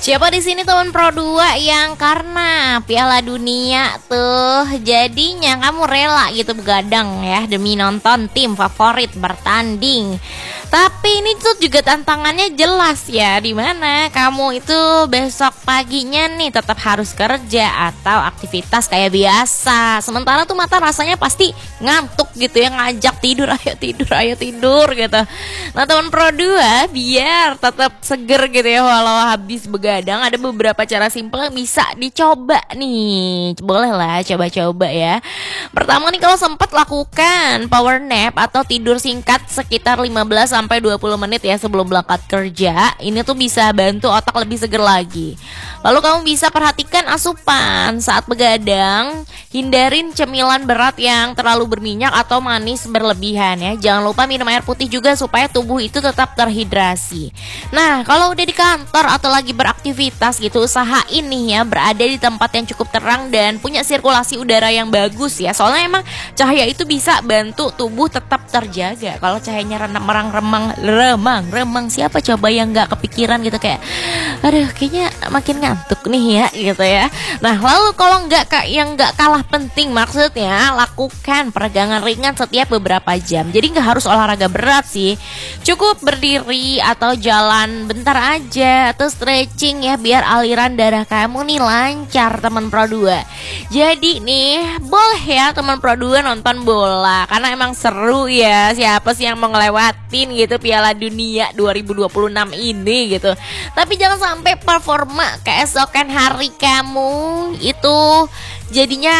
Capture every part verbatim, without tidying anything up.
Siapa di sini teman Pro dua yang karena Piala Dunia tuh jadinya kamu rela gitu begadang ya demi nonton tim favorit bertanding. Tapi ini tuh juga tantangannya jelas ya, dimana kamu itu besok paginya nih tetap harus kerja atau aktivitas kayak biasa. Sementara tuh mata rasanya pasti ngantuk gitu ya, ngajak tidur, ayo tidur, ayo tidur gitu. Nah teman Pro dua biar tetap seger gitu ya walau habis begadang, ada beberapa cara simpel yang bisa dicoba nih. Boleh lah coba-coba ya. Pertama nih, kalau sempat lakukan power nap atau tidur singkat sekitar lima belas sampai dua puluh menit ya sebelum berangkat kerja. Ini tuh bisa bantu otak lebih seger lagi. Lalu kamu bisa perhatikan asupan saat begadang. Hindarin cemilan berat yang terlalu berminyak atau manis berlebihan ya. Jangan lupa minum air putih juga supaya tubuh itu tetap terhidrasi. Nah, kalau udah di kantor atau lagi beraktivitas gitu, usahain nih ya berada di tempat yang cukup terang dan punya sirkulasi udara yang bagus ya. Soalnya emang cahaya itu bisa bantu tubuh tetap terjaga. Kalau cahayanya remang remang remang remang siapa coba yang nggak kepikiran gitu kayak aduh kayaknya makin ngantuk nih ya gitu ya. Nah lalu kalau nggak kak yang nggak kalah penting, maksudnya lakukan peregangan ringan setiap beberapa jam. Jadi nggak harus olahraga berat sih, cukup berdiri atau jalan bentar aja atau stretching ya biar aliran darah kamu nih lancar teman Pro dua. Jadi nih boleh ya teman Pro dua nonton bola karena emang seru ya. Siapa sih yang mau ngelewatin gitu Piala Dunia dua ribu dua puluh enam ini gitu. Tapi jangan sampai performa keesokan hari kamu itu jadinya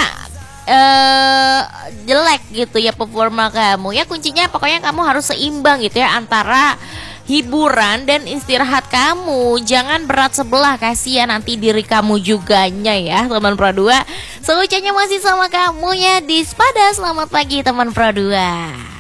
uh, jelek gitu ya performa kamu. Ya kuncinya pokoknya kamu harus seimbang gitu ya antara hiburan dan istirahat kamu. Jangan berat sebelah, kasihan nanti diri kamu juganya ya teman Pro dua. Seucanya masih sama kamu ya di Spada. Selamat pagi teman Pro dua.